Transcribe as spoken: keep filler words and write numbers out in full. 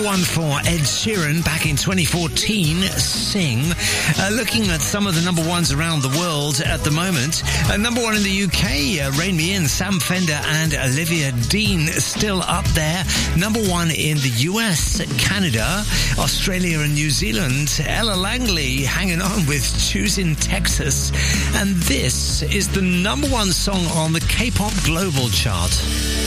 one for Ed Sheeran back in twenty fourteen, Sing. Uh, looking at some of the number ones around the world at the moment. Uh, number one in the U K, uh, Rain Me In, Sam Fender and Olivia Dean still up there. Number one in the U S, Canada, Australia and New Zealand. Ella Langley hanging on with Choosing Texas. And this is the number one song on the K-pop Global chart.